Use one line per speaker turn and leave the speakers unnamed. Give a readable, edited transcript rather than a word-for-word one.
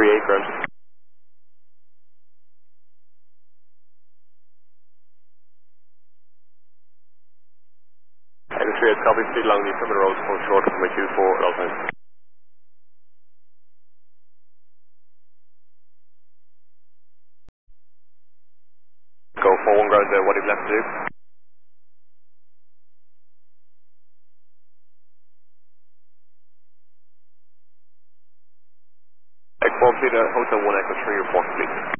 38 ground. Echo 38, copy, speed along the Affirmative road, hold short from my 24 at all times. Go 41 ground, what have you left to do? Echo 4, please, Hotel 1, Echo 3 report, please.